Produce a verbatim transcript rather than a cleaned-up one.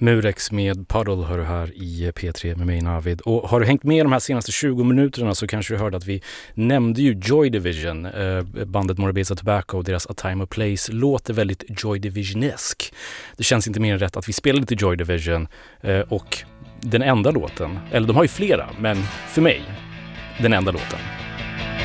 Murex med Puddle hör du här i P tre med mig Navid. Och har du hängt med de här senaste tjugo minuterna så kanske du hörde att vi nämnde ju Joy Division. Eh, bandet Morbasa Tobacco och deras A Time of Place låter väldigt Joy Division-esk. Det känns inte mer än rätt att vi spelar lite Joy Division eh, och den enda låten, eller de har ju flera, men för mig den enda låten.